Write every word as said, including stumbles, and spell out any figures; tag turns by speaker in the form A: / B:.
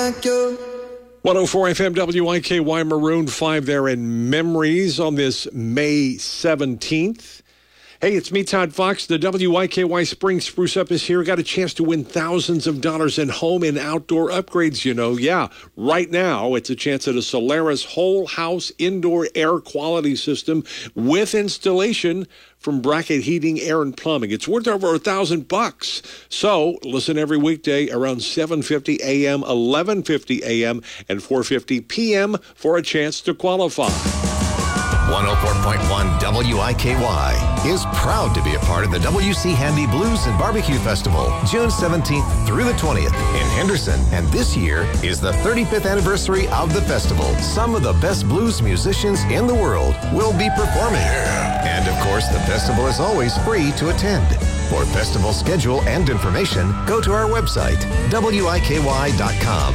A: one oh four F M W I K Y Maroon five there in Memories on this May seventeenth. Hey, it's me, Todd Fox. The W I K Y Spring Spruce Up is here. Got a chance to win thousands of dollars in home and outdoor upgrades, you know. Yeah, right now it's a chance at a Solaris whole house indoor air quality system with installation from Bracket Heating, Air, and Plumbing. It's worth over a thousand bucks. So listen every weekday around seven fifty a.m., eleven fifty a.m., and four fifty p.m. for a chance to qualify.
B: one oh four point one W I K Y is proud to be a part of the W C Handy Blues and Barbecue Festival, June seventeenth through the twentieth in Henderson. And this year is the thirty-fifth anniversary of the festival. Some of the best blues musicians in the world will be performing. And of course, the festival is always free to attend. For festival schedule and information, go to our website, W I K Y dot com.